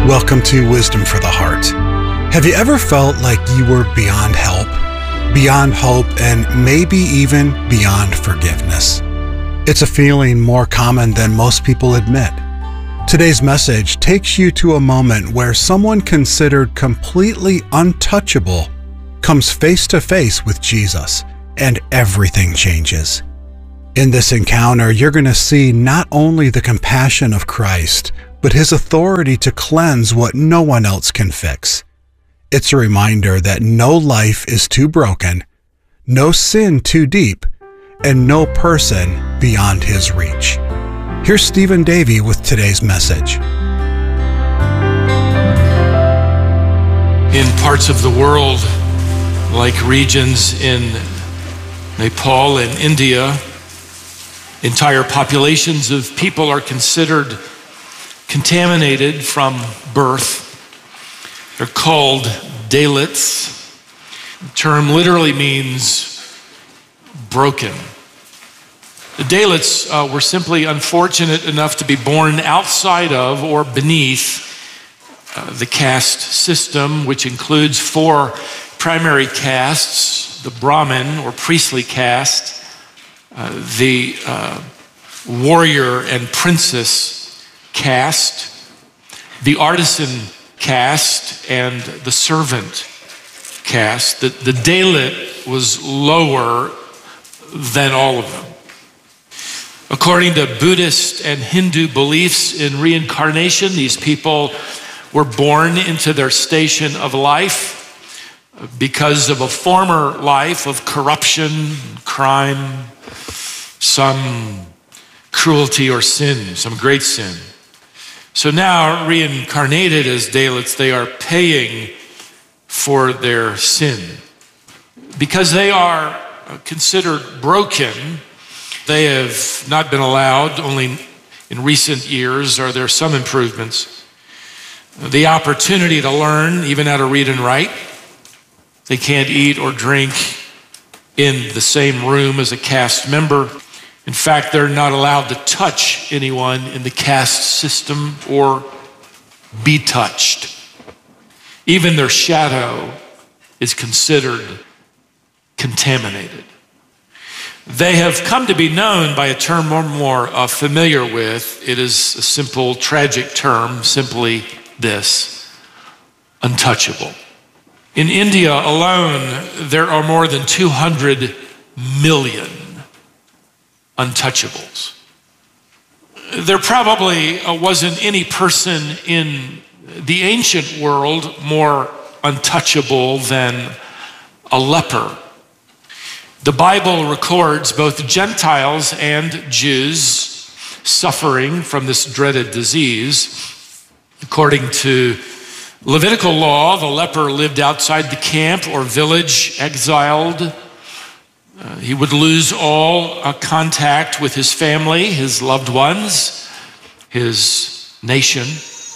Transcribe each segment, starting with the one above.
Welcome to Wisdom for the Heart. Have you ever felt like you were beyond help, beyond hope, and maybe even beyond forgiveness? It's a feeling more common than most people admit. Today's message takes you to a moment where someone considered completely untouchable comes face to face with Jesus, and everything changes. In this encounter, you're going to see not only the compassion of Christ, but his authority to cleanse what no one else can fix. It's a reminder that no life is too broken, no sin too deep, and no person beyond his reach. Here's Stephen Davey with today's message. In parts of the world, like regions in Nepal and India, entire populations of people are considered contaminated from birth. They're called Dalits. The term literally means broken. The Dalits were simply unfortunate enough to be born outside of or beneath the caste system, which includes four primary castes: the Brahmin or priestly caste, the warrior and princess caste, the artisan caste, and the servant caste. The Dalit was lower than all of them. According to Buddhist and Hindu beliefs in reincarnation, these people were born into their station of life because of a former life of corruption, crime, some cruelty or sin, some great sin. So now, reincarnated as Dalits, they are paying for their sin. Because they are considered broken, they have not been allowed, only in recent years are there some improvements, the opportunity to learn even how to read and write. They can't eat or drink in the same room as a caste member. In fact, they're not allowed to touch anyone in the caste system or be touched. Even their shadow is considered contaminated. They have come to be known by a term we're more familiar with. It is a simple, tragic term, simply this: untouchable. In India alone, there are more than 200 million untouchables. There probably wasn't any person in the ancient world more untouchable than a leper. The Bible records both Gentiles and Jews suffering from this dreaded disease. According to Levitical law, the leper lived outside the camp or village, exiled. He would lose all contact with his family, his loved ones, his nation.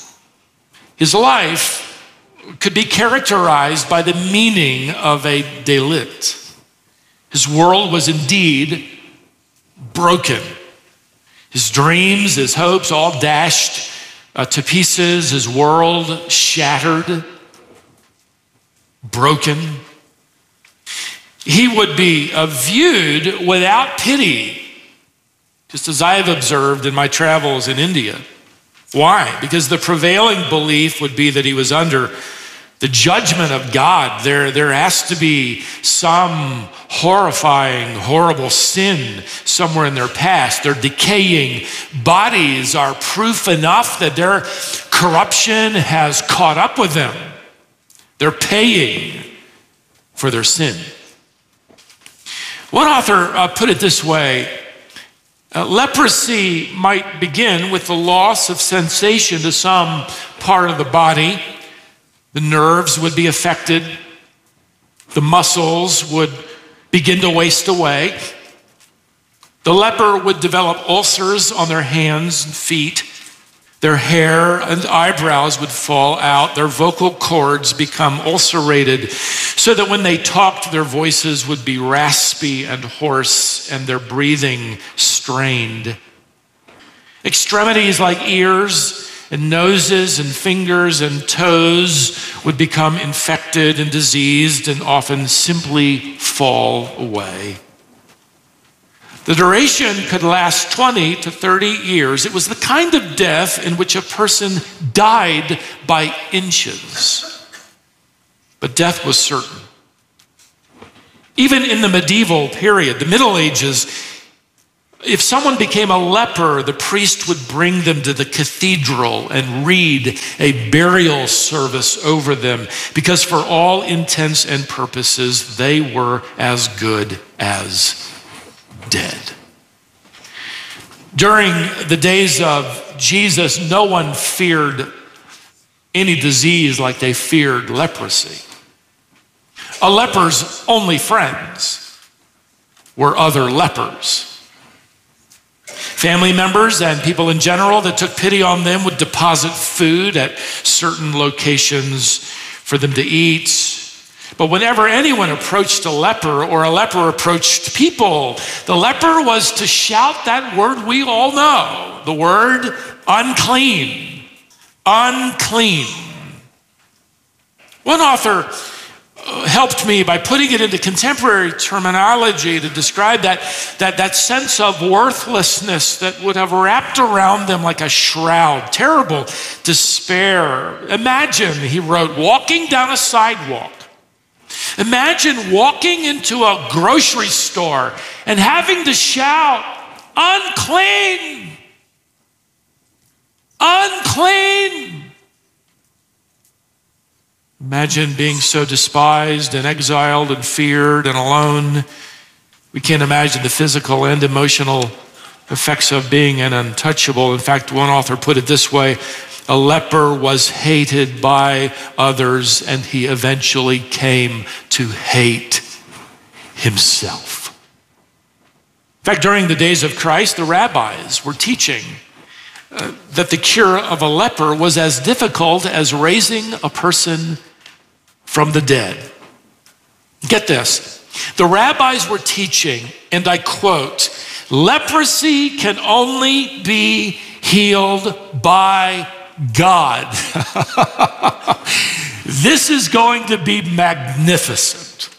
His life could be characterized by the meaning of a Dalit. His world was indeed broken. His dreams, his hopes, all dashed to pieces. His world shattered, broken. He would be viewed without pity, just as I have observed in my travels in India. Why? Because the prevailing belief would be that he was under the judgment of God. There has to be some horrifying, horrible sin somewhere in their past. Their decaying bodies are proof enough that their corruption has caught up with them. They're paying for their sin. One author put it this way: leprosy might begin with the loss of sensation to some part of the body. The nerves would be affected. The muscles would begin to waste away. The leper would develop ulcers on their hands and feet. Their hair and eyebrows would fall out. Their vocal cords become ulcerated so that when they talked, their voices would be raspy and hoarse and their breathing strained. Extremities like ears and noses and fingers and toes would become infected and diseased and often simply fall away. The duration could last 20 to 30 years. It was the kind of death in which a person died by inches. But death was certain. Even in the medieval period, the Middle Ages, if someone became a leper, the priest would bring them to the cathedral and read a burial service over them, because for all intents and purposes, they were as good as dead. During the days of Jesus, no one feared any disease like they feared leprosy. A leper's only friends were other lepers. Family members and people in general that took pity on them would deposit food at certain locations for them to eat. But whenever anyone approached a leper or a leper approached people, the leper was to shout that word we all know, the word unclean. Unclean. One author helped me by putting it into contemporary terminology to describe that sense of worthlessness that would have wrapped around them like a shroud. Terrible despair. Imagine, he wrote, walking down a sidewalk. Imagine walking into a grocery store and having to shout, unclean, unclean. Imagine being so despised and exiled and feared and alone. We can't imagine the physical and emotional effects of being an untouchable. In fact, one author put it this way: a leper was hated by others, and he eventually came to hate himself. In fact, during the days of Christ, the rabbis were teaching that the cure of a leper was as difficult as raising a person from the dead. Get this. The rabbis were teaching, and I quote, leprosy can only be healed by God. This is going to be magnificent.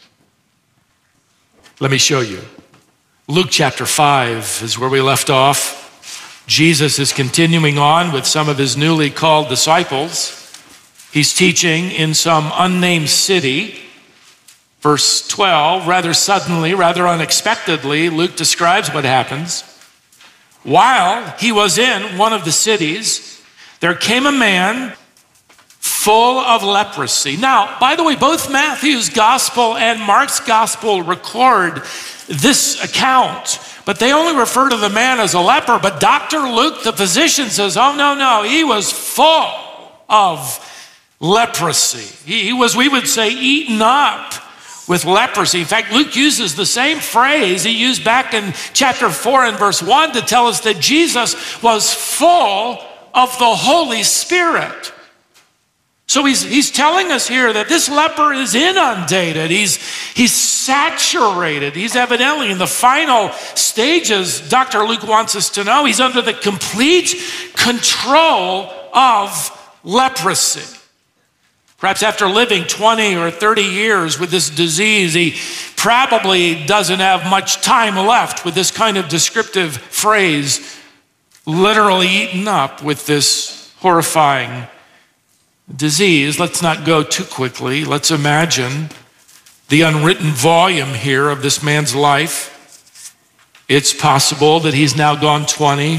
Let me show you. Luke chapter 5 is where we left off. Jesus is continuing on with some of his newly called disciples. He's teaching in some unnamed city. Verse 12, rather suddenly, rather unexpectedly, Luke describes what happens. While he was in one of the cities, there came a man full of leprosy. Now, by the way, both Matthew's gospel and Mark's gospel record this account, but they only refer to the man as a leper. But Dr. Luke, the physician, says, oh, no, he was full of leprosy. He was, we would say, eaten up with leprosy. In fact, Luke uses the same phrase he used back in chapter 4 and verse 1 to tell us that Jesus was full of the Holy Spirit. So he's telling us here that this leper is inundated. He's saturated. He's evidently in the final stages. Dr. Luke wants us to know he's under the complete control of leprosy. Perhaps after living 20 or 30 years with this disease, he probably doesn't have much time left with this kind of descriptive phrase, literally eaten up with this horrifying disease. Let's not go too quickly. Let's imagine the unwritten volume here of this man's life. It's possible that he's now gone 20,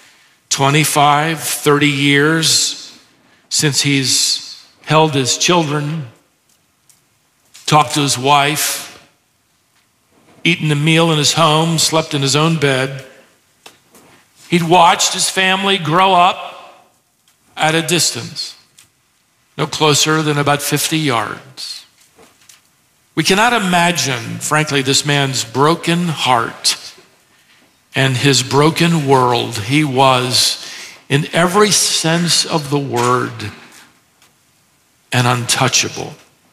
25, 30 years since he's held his children, talked to his wife, eaten a meal in his home, slept in his own bed. He'd watched his family grow up at a distance, no closer than about 50 yards. We cannot imagine, frankly, this man's broken heart and his broken world. He was, in every sense of the word, and untouchable.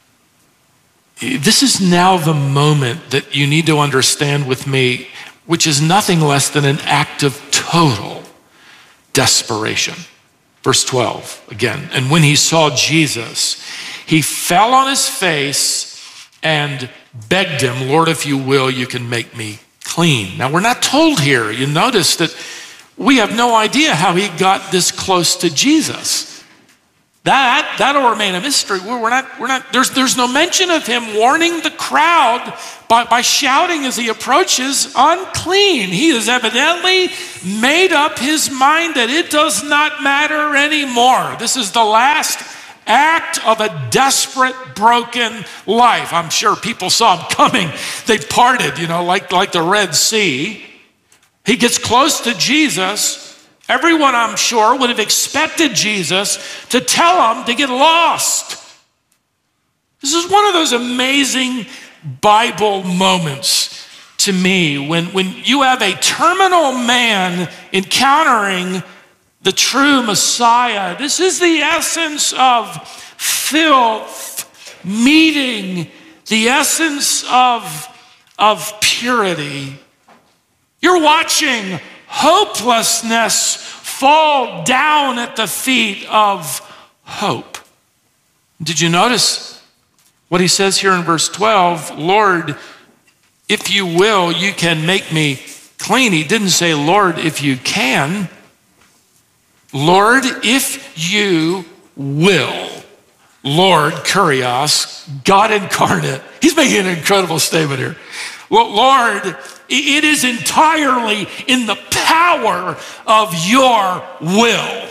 This is now the moment that you need to understand with me, which is nothing less than an act of total desperation. Verse 12 again. And when he saw Jesus, he fell on his face and begged him, Lord, if you will, you can make me clean. Now, we're not told here. You notice that we have no idea how he got this close to Jesus. That'll remain a mystery. There's no mention of him warning the crowd by shouting as he approaches, unclean. He has evidently made up his mind that it does not matter anymore. This is the last act of a desperate, broken life. I'm sure people saw him coming. They parted, like the Red Sea. He gets close to Jesus. Everyone, I'm sure, would have expected Jesus to tell him to get lost. This is one of those amazing Bible moments to me when you have a terminal man encountering the true Messiah. This is the essence of filth meeting the essence of purity. You're watching hopelessness fall down at the feet of hope. Did you notice what he says here in verse 12? Lord, if you will, you can make me clean. He didn't say, Lord, if you can. Lord, if you will. Lord, Kurios, God incarnate. He's making an incredible statement here. Well, Lord, it is entirely in the power of your will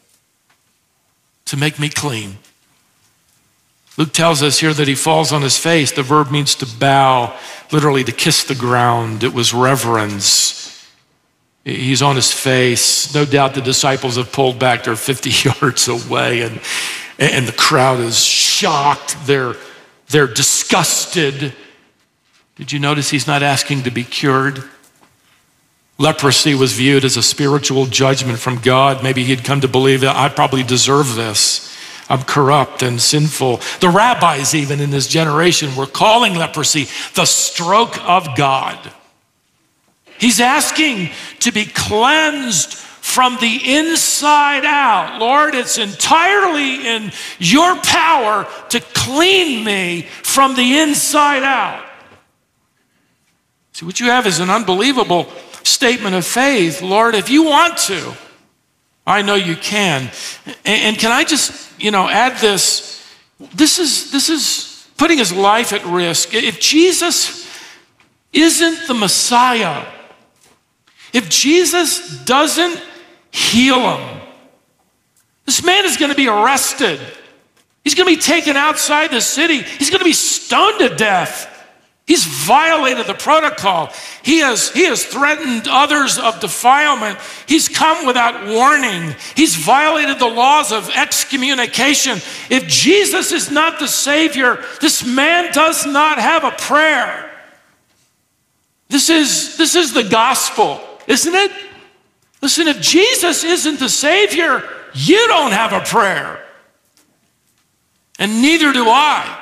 to make me clean. Luke tells us here that he falls on his face. The verb means to bow, literally to kiss the ground. It was reverence. He's on his face. No doubt the disciples have pulled back. They're 50 yards away, and the crowd is shocked. They're disgusted. Did you notice he's not asking to be cured? Leprosy was viewed as a spiritual judgment from God. Maybe he'd come to believe that I probably deserve this. I'm corrupt and sinful. The rabbis even in this generation were calling leprosy the stroke of God. He's asking to be cleansed from the inside out. Lord, it's entirely in your power to clean me from the inside out. See, what you have is an unbelievable statement of faith. Lord, if you want to, I know you can. And can I just, add this? This is putting his life at risk. If Jesus isn't the Messiah, if Jesus doesn't heal him, this man is going to be arrested. He's going to be taken outside the city. He's going to be stoned to death. He's violated the protocol. He has threatened others of defilement. He's come without warning. He's violated the laws of excommunication. If Jesus is not the Savior, this man does not have a prayer. This is the gospel, isn't it? Listen, if Jesus isn't the Savior, you don't have a prayer. And neither do I.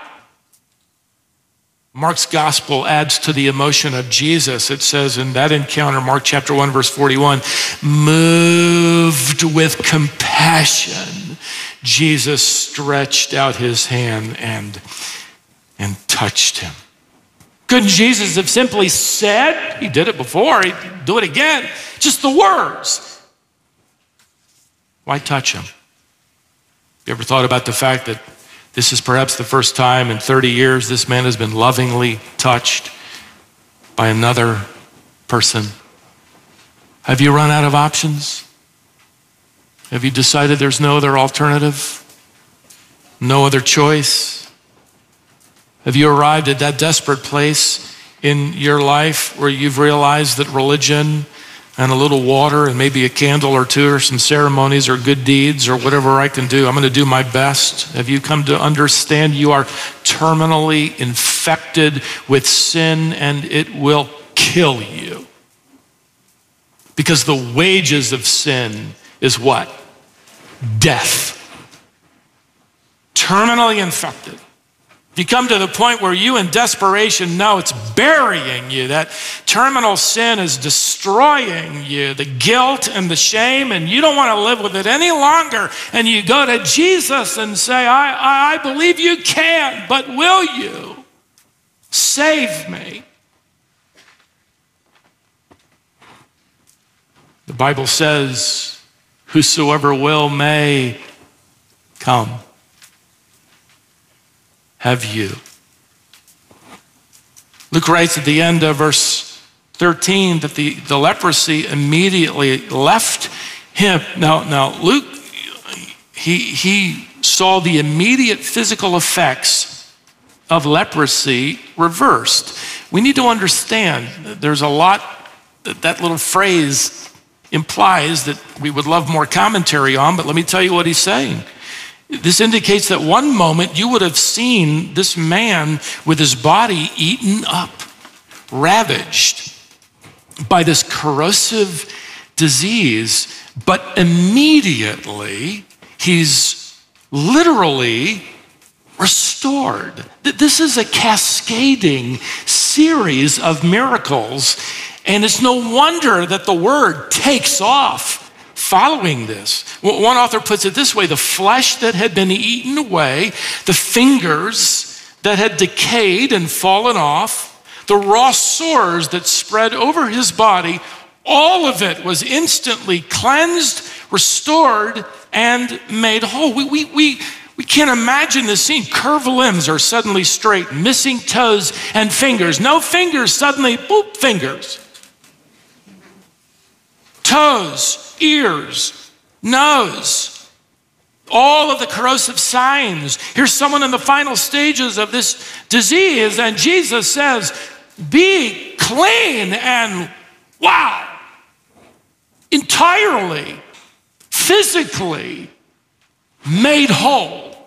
Mark's gospel adds to the emotion of Jesus. It says in that encounter, Mark chapter 1, verse 41, moved with compassion, Jesus stretched out his hand and touched him. Couldn't Jesus have simply said, he did it before, he'd do it again, just the words? Why touch him? You ever thought about the fact that this is perhaps the first time in 30 years this man has been lovingly touched by another person? Have you run out of options? Have you decided there's no other alternative? No other choice? Have you arrived at that desperate place in your life where you've realized that religion and a little water and maybe a candle or two or some ceremonies or good deeds or whatever I can do, I'm going to do my best? Have you come to understand you are terminally infected with sin and it will kill you? Because the wages of sin is what? Death. Terminally infected. If you come to the point where you in desperation know it's burying you, that terminal sin is destroying you, the guilt and the shame, and you don't want to live with it any longer, and you go to Jesus and say, I believe you can, but will you save me? The Bible says, whosoever will may come. Have you? Luke writes at the end of verse 13 that the leprosy immediately left him. Now Luke, he saw the immediate physical effects of leprosy reversed. We need to understand that there's a lot that little phrase implies that we would love more commentary on, but let me tell you what he's saying. This indicates that one moment you would have seen this man with his body eaten up, ravaged by this corrosive disease, but immediately he's literally restored. This is a cascading series of miracles, and it's no wonder that the word takes off following this. One author puts it this way: the flesh that had been eaten away, the fingers that had decayed and fallen off, the raw sores that spread over his body, all of it was instantly cleansed, restored, and made whole. We can't imagine this scene. Curved limbs are suddenly straight, missing toes and fingers. No fingers, suddenly, boop, fingers. Toes, ears, nose, all of the corrosive signs. Here's someone in the final stages of this disease, and Jesus says, be clean, and wow, entirely, physically made whole.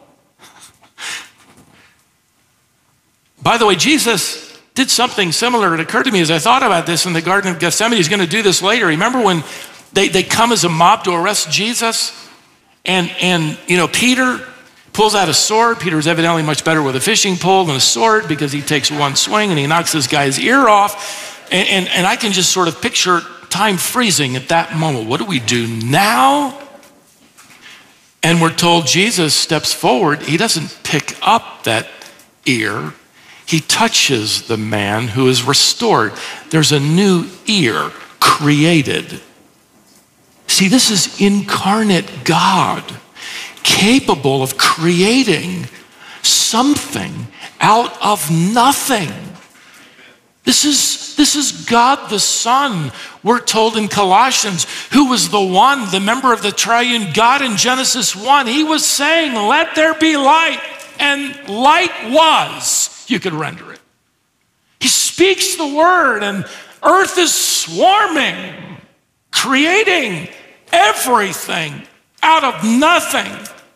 By the way, Jesus did something similar. It occurred to me as I thought about this in the Garden of Gethsemane. He's going to do this later. Remember when they come as a mob to arrest Jesus? And Peter pulls out a sword. Peter's evidently much better with a fishing pole than a sword because he takes one swing and he knocks this guy's ear off. And I can just sort of picture time freezing at that moment. What do we do now? And we're told Jesus steps forward. He doesn't pick up that ear. He touches the man who is restored. There's a new ear created. See, this is incarnate God, capable of creating something out of nothing. This is God the Son, we're told in Colossians, who was the member of the triune God in Genesis 1. He was saying, let there be light, and light was. You could render it. He speaks the word, and earth is swarming, creating everything out of nothing.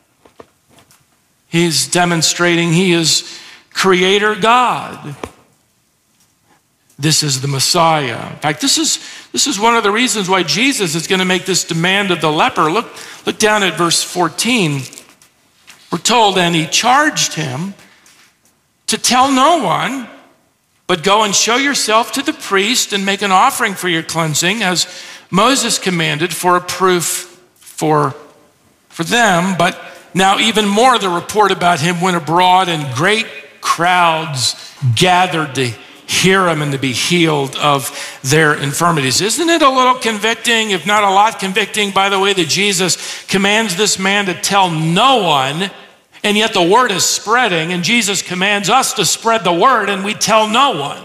He's demonstrating he is creator God. This is the Messiah. In fact, this is one of the reasons why Jesus is going to make this demand of the leper. Look down at verse 14. We're told, and he charged him to tell no one, but go and show yourself to the priest and make an offering for your cleansing, as Moses commanded, for a proof for them. But now even more, the report about him went abroad, and great crowds gathered to hear him and to be healed of their infirmities. Isn't it a little convicting, if not a lot convicting, by the way, that Jesus commands this man to tell no one, and yet the word is spreading, and Jesus commands us to spread the word, and we tell no one.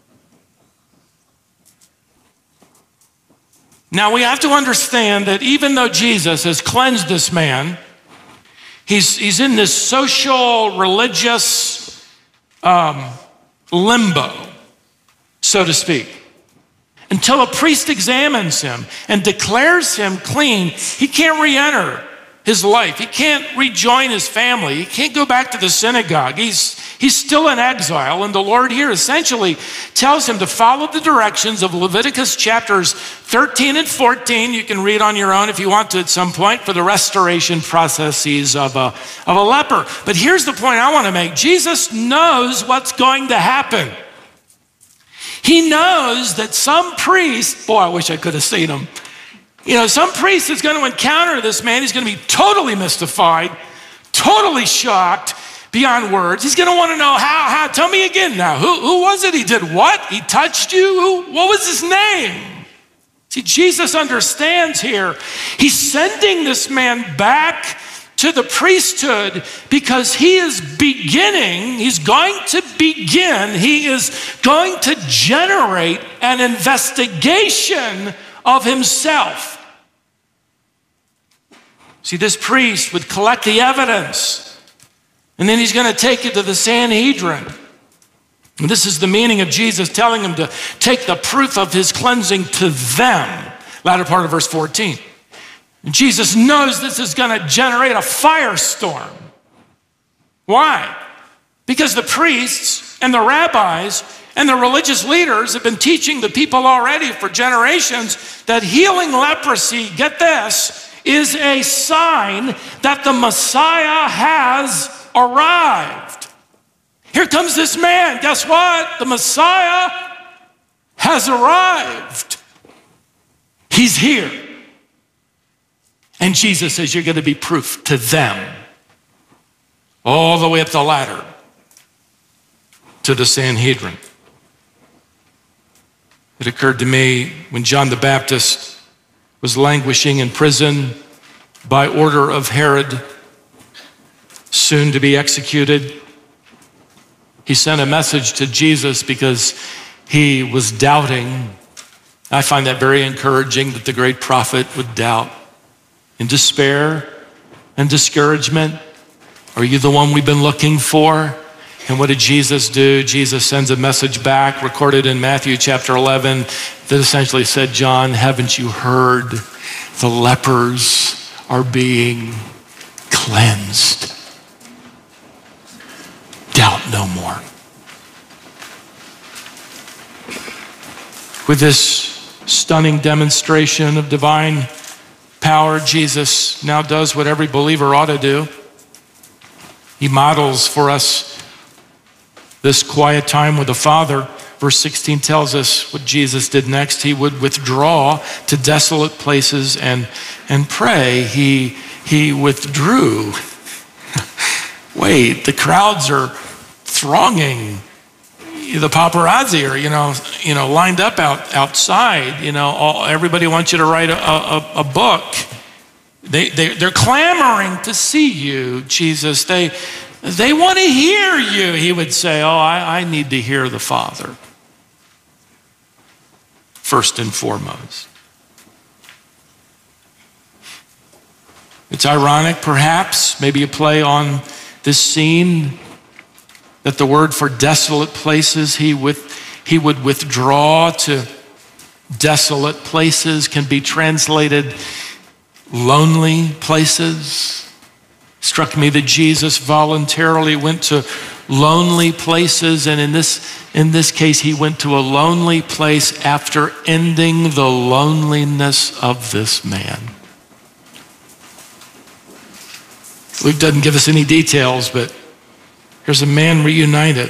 Now we have to understand that even though Jesus has cleansed this man, he's in this social, religious limbo, so to speak. Until a priest examines him and declares him clean, he can't re-enter his life. He can't rejoin his family. He can't go back to the synagogue. He's He's still in exile, and the Lord here essentially tells him to follow the directions of Leviticus chapters 13 and 14. You can read on your own if you want to at some point, for the restoration processes of a leper. But here's the point I want to make. Jesus knows what's going to happen. He knows that some priest, boy, I wish I could have seen him. Some priest is going to encounter this man. He's going to be totally mystified, totally shocked beyond words. He's going to want to know how. Tell me again now. Who was it? He did what? He touched you? What was his name? See, Jesus understands here. He's sending this man back to the priesthood because he is going to generate an investigation of himself. See, this priest would collect the evidence, and then he's going to take it to the Sanhedrin. And this is the meaning of Jesus telling him to take the proof of his cleansing to them. Latter part of verse 14. And Jesus knows this is going to generate a firestorm. Why? Because the priests and the rabbis and the religious leaders have been teaching the people already for generations that healing leprosy, get this, is a sign that the Messiah has arrived. Here comes this man. Guess what? The Messiah has arrived. He's here. And Jesus says, you're going to be proof to them. All the way up the ladder to the Sanhedrin. It occurred to me when John the Baptist was languishing in prison by order of Herod, soon to be executed. He sent a message to Jesus because he was doubting. I find that very encouraging that the great prophet would doubt. In despair and discouragement, are you the one we've been looking for? And what did Jesus do? Jesus sends a message back, recorded in Matthew chapter 11, that essentially said, John, haven't you heard? The lepers are being cleansed. Doubt no more. With this stunning demonstration of divine power, Jesus now does what every believer ought to do. He models for us this quiet time with the Father. Verse 16 tells us what Jesus did next. He would withdraw to desolate places and pray. He withdrew. Wait, the crowds are thronging. The paparazzi are, lined up outside. Everybody wants you to write a book. They're clamoring to see you, Jesus. They want to hear you. He would say, I need to hear the Father first and foremost. It's ironic, perhaps, maybe a play on this scene, that the word for desolate places, he would withdraw to desolate places, can be translated lonely places. Struck me that Jesus voluntarily went to lonely places, and in this case, he went to a lonely place after ending the loneliness of this man. Luke doesn't give us any details, but here's a man reunited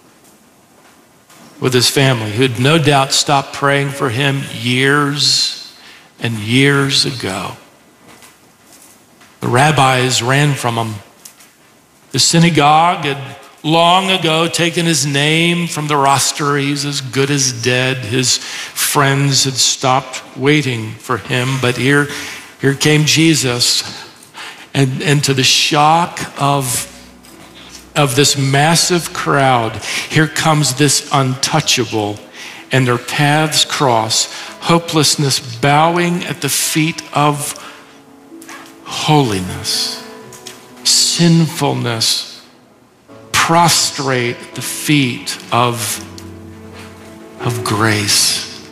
with his family who had no doubt stopped praying for him years and years ago. The rabbis ran from him. The synagogue had long ago taken his name from the roster. He's as good as dead. His friends had stopped waiting for him. But here came Jesus. And to the shock of this massive crowd, here comes this untouchable, and their paths cross. Hopelessness bowing at the feet of holiness, sinfulness prostrate at the feet of grace.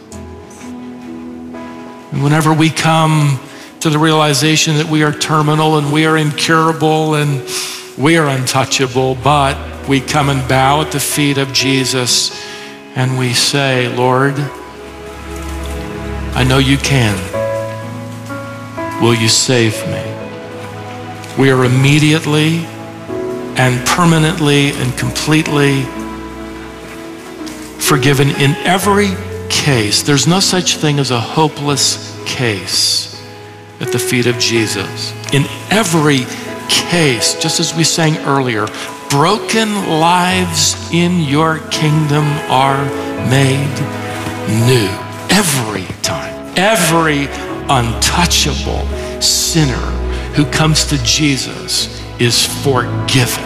And whenever we come to the realization that we are terminal and we are incurable and we are untouchable, but we come and bow at the feet of Jesus and we say, Lord, I know you can. Will you save me? We are immediately and permanently and completely forgiven in every case. There's no such thing as a hopeless case at the feet of Jesus. In every case, just as we sang earlier, broken lives in your kingdom are made new. Every time, every untouchable sinner who comes to Jesus is forgiven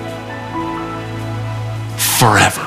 forever.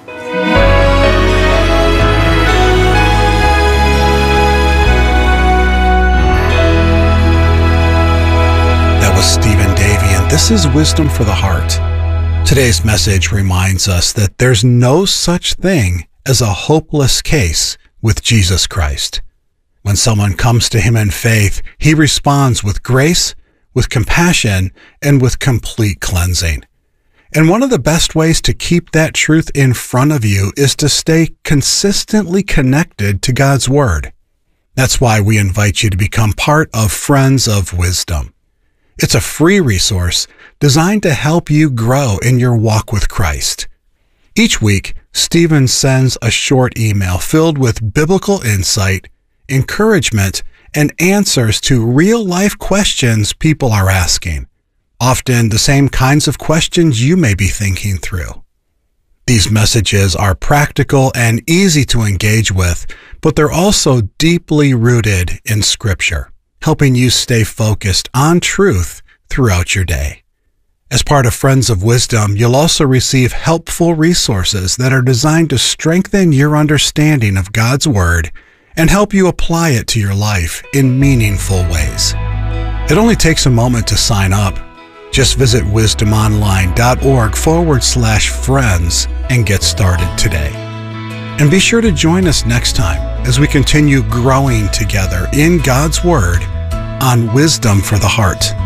That was Stephen Davey, and this is Wisdom for the Heart. Today's message reminds us that there's no such thing as a hopeless case with Jesus Christ. When someone comes to him in faith, he responds with grace, with compassion, and with complete cleansing. And one of the best ways to keep that truth in front of you is to stay consistently connected to God's Word. That's why we invite you to become part of Friends of Wisdom. It's a free resource designed to help you grow in your walk with Christ. Each week, Stephen sends a short email filled with biblical insight, encouragement, and answers to real-life questions people are asking, often the same kinds of questions you may be thinking through. These messages are practical and easy to engage with, but they're also deeply rooted in Scripture, helping you stay focused on truth throughout your day. As part of Friends of Wisdom, you'll also receive helpful resources that are designed to strengthen your understanding of God's Word and help you apply it to your life in meaningful ways. It only takes a moment to sign up. Just visit wisdomonline.org/friends and get started today. And be sure to join us next time as we continue growing together in God's Word on Wisdom for the Heart.